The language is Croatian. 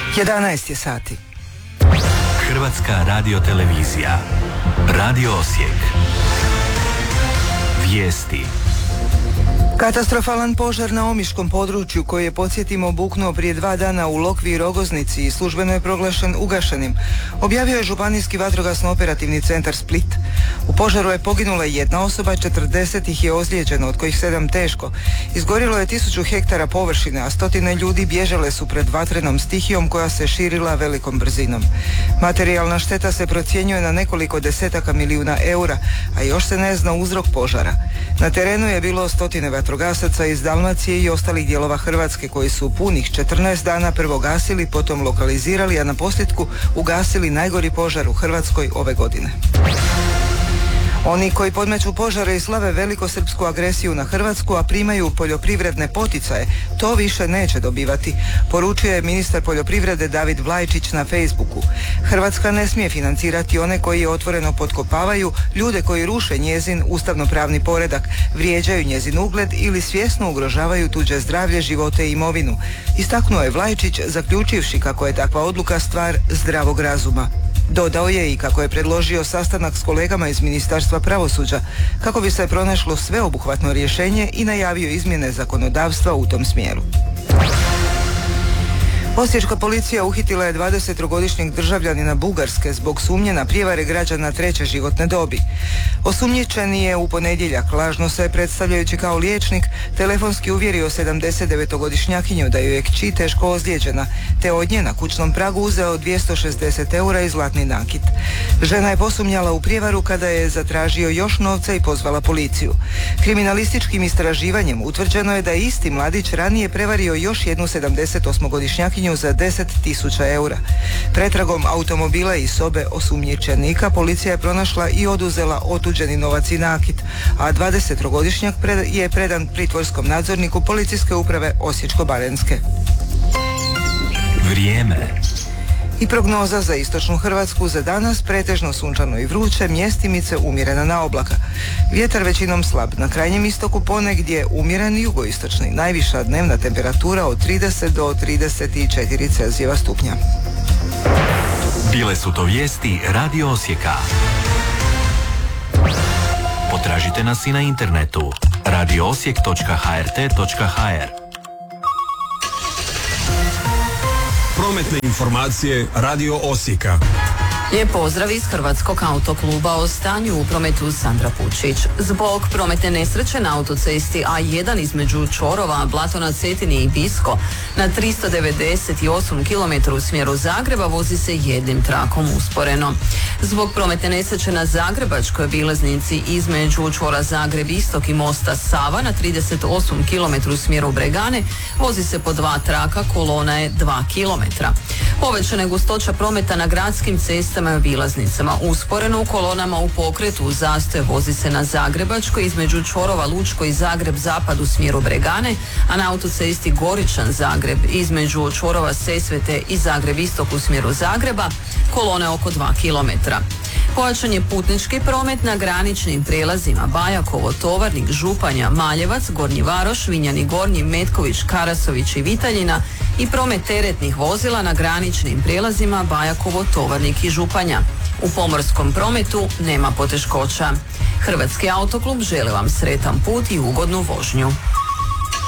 11 je sati. Hrvatska radiotelevizija. Radio Osijek. Vijesti. Katastrofalan požar na omiškom području koji je, podsjetimo, buknuo prije 2 dana u Lokvi i Rogoznici i službeno je proglašen ugašenim, objavio je Županijski vatrogasno operativni centar Split. U požaru je poginula 1 osoba, 40 ih je ozlijeđeno, od kojih 7 teško. Izgorilo je 1000 hektara površine, a stotine ljudi bježale su pred vatrenom stihijom koja se širila velikom brzinom. Materijalna šteta se procjenjuje na nekoliko desetaka milijuna eura, a još se ne zna uzrok požara. Na terenu je bilo stotine vatrogasaca iz Dalmacije i ostalih dijelova Hrvatske koji su punih 14 dana prvo gasili, potom lokalizirali, a naposljetku ugasili najgori požar u Hrvatskoj ove godine. Oni koji podmeću požare i slave velikosrpsku agresiju na Hrvatsku, a primaju poljoprivredne poticaje, to više neće dobivati, poručuje je ministar poljoprivrede David Vlajčić na Facebooku. Hrvatska ne smije financirati one koji je otvoreno potkopavaju, ljude koji ruše njezin ustavnopravni poredak, vrijeđaju njezin ugled ili svjesno ugrožavaju tuđe zdravlje, živote i imovinu. Istaknuo je Vlajčić, zaključivši kako je takva odluka stvar zdravog razuma. Dodao je i kako je predložio sastanak s kolegama iz Ministarstva pravosuđa kako bi se pronašlo sveobuhvatno rješenje i najavio izmjene zakonodavstva u tom smjeru. Osječka policija uhitila je 23-godišnjeg državljanina Bugarske zbog sumnje na prijevare građana 3. životne dobi. Osumnjičeni je u ponedjeljak, lažno se predstavljajući kao liječnik, telefonski uvjerio 79-godišnjakinju da joj je kći teško ozlijeđena, te od nje na kućnom pragu uzeo 260 eura i zlatni nakit. Žena je posumnjala u prijevaru kada je zatražio još novca i pozvala policiju. Kriminalističkim istraživanjem utvrđeno je da je isti mladić ranije prevario još jednu 78-godišnjakinju za 10.000 eura. Pretragom automobila i sobe osumnjičenika policija je pronašla i oduzela otuđeni novac i nakit, a 20-godišnjak je predan pritvorskom nadzorniku Policijske uprave Osječko-baranjske. Vrijeme. I prognoza za istočnu Hrvatsku za danas: pretežno sunčano i vruće, mjestimice umjerena na oblaka. Vjetar većinom slab, na krajnjem istoku ponegdje umjeren jugoistočni. Najviša dnevna temperatura od 30 do 34 Celzijeva stupnja. Bile su to vijesti Radio Osijeka. Potražite nas i na internetu radioosijek.hrt.hr. Prometne informacije Radio Osijeka. Lijep pozdrav iz Hrvatskog autokluba. O stanju u prometu Sandra Pučić. Zbog prometne nesreće na autocesti A1 između čvorova Blato na Cetini i Bisko na 398 km u smjeru Zagreba vozi se jednim trakom usporeno. Zbog prometne nesreće na Zagrebačkoj obilaznici između čvora Zagreb Istok i mosta Sava na 38 km u smjeru Bregane vozi se po 2 traka, kolona je 2 km. Povećana je gustoća prometa na gradskim cestama i obilaznicama. Usporeno u kolonama u pokretu zastoj vozi se na Zagrebačkoj između čvorova Lučko i Zagreb Zapad u smjeru Bregane, a na autocesti Goričan Zagreb između čvorova Sesvete i Zagreb Istok u smjeru Zagreba kolone oko 2 km. Pojačan je putnički promet na graničnim prijelazima Bajakovo, Tovarnik, Županja, Maljevac, Gornji Varoš, Vinjani Gornji, Metković, Karasović i Vitaljina i promet teretnih vozila na graničnim prijelazima Bajakovo, Tovarnik i Županja. U pomorskom prometu nema poteškoća. Hrvatski autoklub želi vam sretan put i ugodnu vožnju.